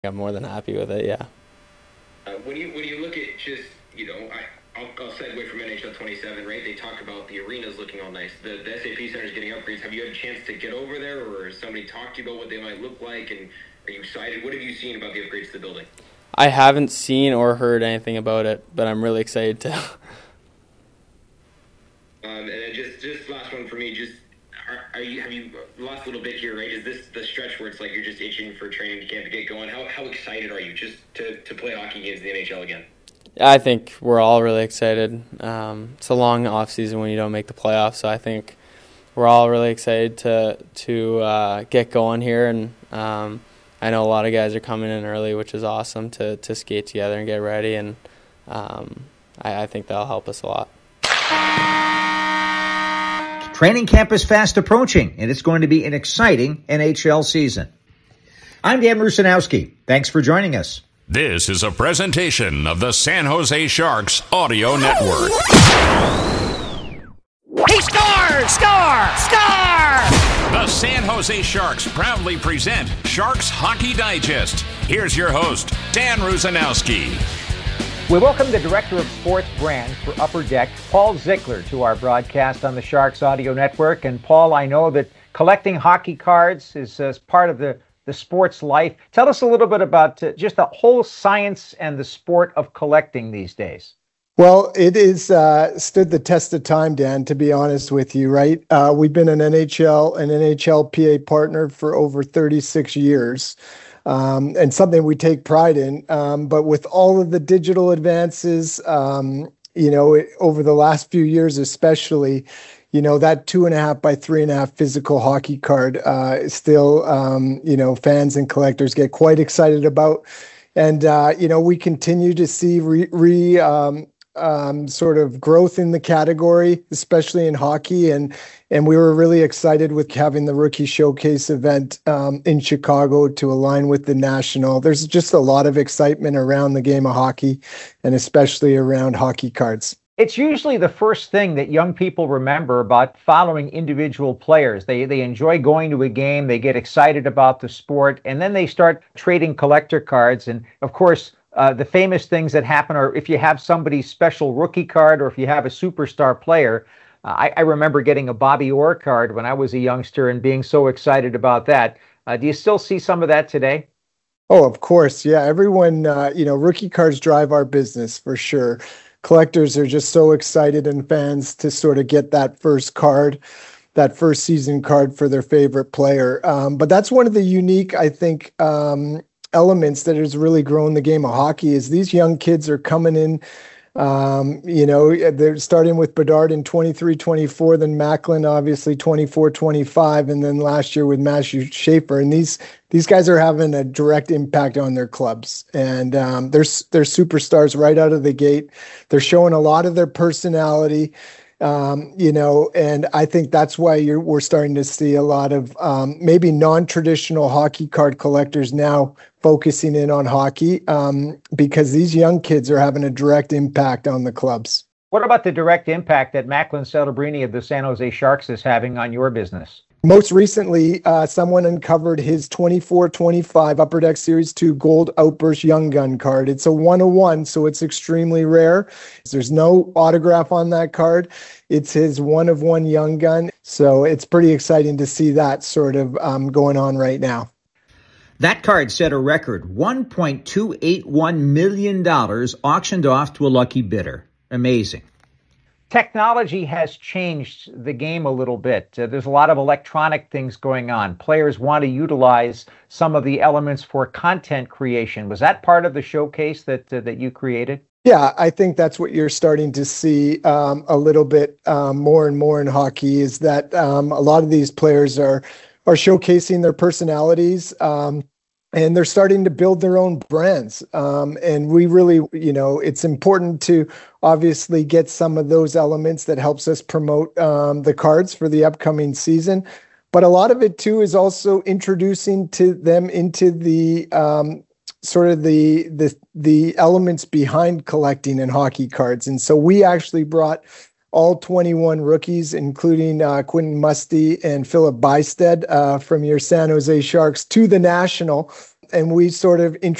I'm more than happy with it. Yeah. When you look at just I'll segue from NHL 27, right? They talk about the arenas looking all nice. The SAP Center is getting upgrades. Have you had a chance to get over there, or has somebody talked to you about what they might look like? And are you excited? What have you seen about the upgrades to the building? I haven't seen or heard anything about it, but I'm really excited to. And then just last one for me. Just are you have you lost a little bit here, right? Is this the stretch where it's like you're just itching for training camp to get going? How excited are you just to play hockey games in the NHL again? I think we're all really excited. It's a long off season when you don't make the playoffs, so I think we're all really excited to get going here. And I know a lot of guys are coming in early, which is awesome to skate together and get ready. And I think that'll help us a lot. Training camp is fast approaching, and it's going to be an exciting NHL season. I'm Dan Rusanowski. Thanks for joining us. This is a presentation of the San Jose Sharks Audio Network. He scores! Score! The San Jose Sharks proudly present Sharks Hockey Digest. Here's your host, Dan Rusanowski. We welcome the Director of Sports Brand for Upper Deck, Paul Zickler, to our broadcast on the Sharks Audio Network. And Paul, I know that collecting hockey cards is part of the sports life. Tell us a little bit about just the whole science and the sport of collecting these days. Well, it is stood the test of time, Dan, to be honest with you, right? We've been an NHLPA partner for over 36 years. And something we take pride in. But with all of the digital advances, over the last few years, especially, that 2.5 by 3.5 physical hockey card still, fans and collectors get quite excited about. And, we continue to see sort of growth in the category, especially in hockey. And we were really excited with having the Rookie Showcase event in Chicago to align with the National. There's just a lot of excitement around the game of hockey, and especially around hockey cards. It's usually the first thing that young people remember about following individual players. They enjoy going to a game, they get excited about the sport, and then they start trading collector cards. And of course, the famous things that happen are if you have somebody's special rookie card or if you have a superstar player. I remember getting a Bobby Orr card when I was a youngster and being so excited about that. Do you still see some of that today? Oh, of course. Yeah. Everyone, rookie cards drive our business for sure. Collectors are just so excited, and fans to sort of get that first card, that first season card for their favorite player. But that's one of the unique, I think, elements that has really grown the game of hockey is these young kids are coming in. They're starting with Bedard in 23-24, then Macklin obviously 24-25, and then last year with Matthew Schaefer. And these guys are having a direct impact on their clubs, and they're superstars right out of the gate. They're showing a lot of their personality. And I think that's why we're starting to see a lot of maybe non-traditional hockey card collectors now focusing in on hockey because these young kids are having a direct impact on the clubs. What about the direct impact that Macklin Celebrini of the San Jose Sharks is having on your business? Most recently, someone uncovered his 24-25 Upper Deck Series 2 Gold Outburst Young Gun card. It's a 1-of-1, so it's extremely rare. There's no autograph on that card. It's his 1-of-1 Young Gun. So it's pretty exciting to see that sort of going on right now. That card set a record $1.281 million auctioned off to a lucky bidder. Amazing. Technology has changed the game a little bit. There's a lot of electronic things going on. Players want to utilize some of the elements for content creation. Was that part of the showcase that you created? Yeah, I think that's what you're starting to see a little bit more and more in hockey is that a lot of these players are showcasing their personalities. And they're starting to build their own brands. And we really, it's important to obviously get some of those elements that helps us promote the cards for the upcoming season. But a lot of it, too, is also introducing to them into the sort of the elements behind collecting in hockey cards. And so we actually brought all 21 rookies, including Quentin Musty and Philip Bysted from your San Jose Sharks, to the National and we sort of